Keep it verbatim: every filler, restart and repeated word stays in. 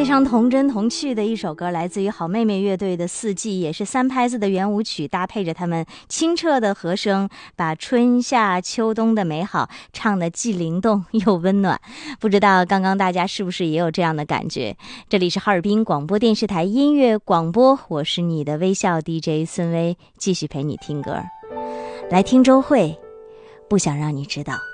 非常童真童趣的一首歌，来自于好妹妹乐队的《四季》，也是三拍子的圆舞曲，搭配着他们清澈的和声，把春夏秋冬的美好唱得既灵动又温暖。不知道刚刚大家是不是也有这样的感觉？这里是哈尔滨广播电视台音乐广播，我是你的微笑 D J 孙薇，继续陪你听歌。来听周蕙，不想让你知道。